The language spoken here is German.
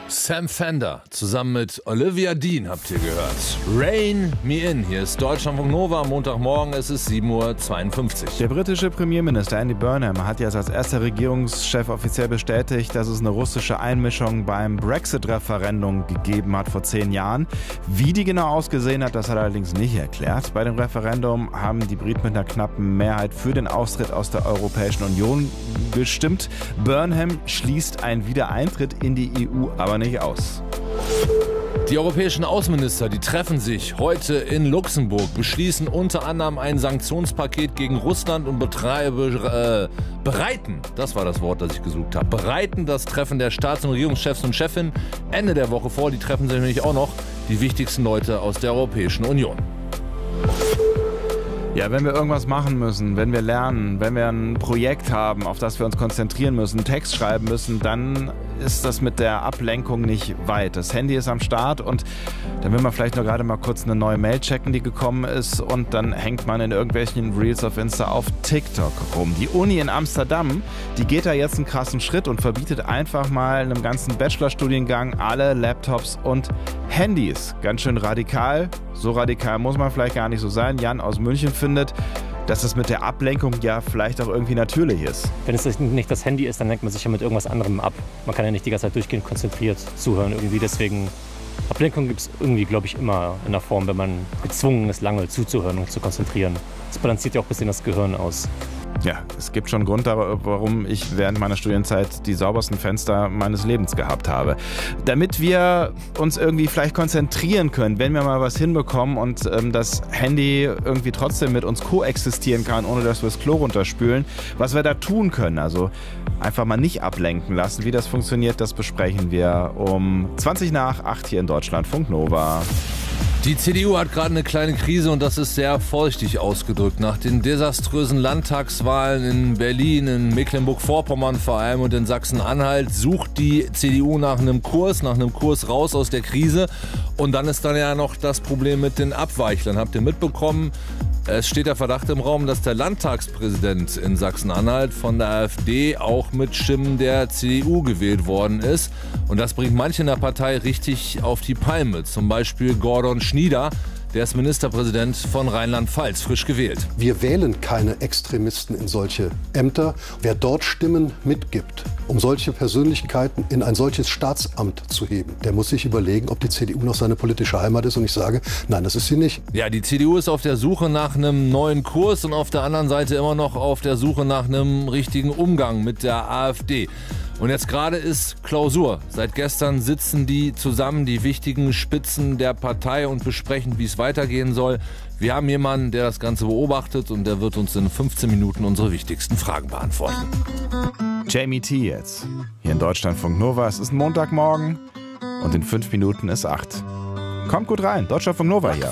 Sam Fender zusammen mit Olivia Dean habt ihr gehört. Rain Me In. Hier ist Deutschlandfunk Nova. Montagmorgen, es ist 7:52 Uhr. Der britische Premierminister Andy Burnham hat jetzt als erster Regierungschef offiziell bestätigt, dass es eine russische Einmischung beim Brexit-Referendum gegeben hat vor 10 Jahren. Wie die genau ausgesehen hat, das hat er allerdings nicht erklärt. Bei dem Referendum haben die Briten mit einer knappen Mehrheit für den Austritt aus der Europäischen Union gestimmt. Burnham schließt einen Wiedereintritt in die EU aber nicht aus. Die europäischen Außenminister, die treffen sich heute in Luxemburg, beschließen unter anderem ein Sanktionspaket gegen Russland und bereiten, das war das Wort, das ich gesucht habe, bereiten das Treffen der Staats- und Regierungschefs und Chefinnen Ende der Woche vor. Die treffen sich nämlich auch noch die wichtigsten Leute aus der Europäischen Union. Ja, wenn wir irgendwas machen müssen, wenn wir lernen, wenn wir ein Projekt haben, auf das wir uns konzentrieren müssen, einen Text schreiben müssen, dann ist das mit der Ablenkung nicht weit. Das Handy ist am Start und dann will man vielleicht nur gerade mal kurz eine neue Mail checken, die gekommen ist, und dann hängt man in irgendwelchen Reels auf Insta auf TikTok rum. Die Uni in Amsterdam, die geht da jetzt einen krassen Schritt und verbietet einfach mal in einem ganzen Bachelorstudiengang alle Laptops und Handys. Ganz schön radikal. So radikal muss man vielleicht gar nicht so sein. Jan aus München findet, dass es mit der Ablenkung ja vielleicht auch irgendwie natürlich ist. Wenn es nicht das Handy ist, dann lenkt man sich ja mit irgendwas anderem ab. Man kann ja nicht die ganze Zeit durchgehend konzentriert zuhören irgendwie. Deswegen, Ablenkung gibt es irgendwie, glaube ich, immer in der Form, wenn man gezwungen ist, lange zuzuhören und zu konzentrieren. Das balanciert ja auch ein bisschen das Gehirn aus. Ja, es gibt schon einen Grund, warum ich während meiner Studienzeit die saubersten Fenster meines Lebens gehabt habe. Damit wir uns irgendwie vielleicht konzentrieren können, wenn wir mal was hinbekommen und das Handy irgendwie trotzdem mit uns koexistieren kann, ohne dass wir das Klo runterspülen, was wir da tun können. Also einfach mal nicht ablenken lassen. Wie das funktioniert, das besprechen wir um 7:20 hier in Deutschlandfunk Nova. Die CDU hat gerade eine kleine Krise und das ist sehr vorsichtig ausgedrückt. Nach den desaströsen Landtagswahlen in Berlin, in Mecklenburg-Vorpommern vor allem und in Sachsen-Anhalt sucht die CDU nach einem Kurs raus aus der Krise. Und dann ist dann ja noch das Problem mit den Abweichlern. Habt ihr mitbekommen? Es steht der Verdacht im Raum, dass der Landtagspräsident in Sachsen-Anhalt von der AfD auch mit Stimmen der CDU gewählt worden ist. Und das bringt manche in der Partei richtig auf die Palme. Zum Beispiel Gordon Schnieder, der ist Ministerpräsident von Rheinland-Pfalz, frisch gewählt. Wir wählen keine Extremisten in solche Ämter. Wer dort Stimmen mitgibt, um solche Persönlichkeiten in ein solches Staatsamt zu heben, der muss sich überlegen, ob die CDU noch seine politische Heimat ist. Und ich sage, nein, das ist sie nicht. Ja, die CDU ist auf der Suche nach einem neuen Kurs und auf der anderen Seite immer noch auf der Suche nach einem richtigen Umgang mit der AfD. Und jetzt gerade ist Klausur. Seit gestern sitzen die zusammen, die wichtigen Spitzen der Partei, und besprechen, wie es weitergehen soll. Wir haben jemanden, der das Ganze beobachtet, und der wird uns in 15 Minuten unsere wichtigsten Fragen beantworten. Jamie T. jetzt. Hier in Deutschlandfunk Nova. Es ist Montagmorgen und in 5 Minuten ist 8. Kommt gut rein. Deutschlandfunk Nova hier.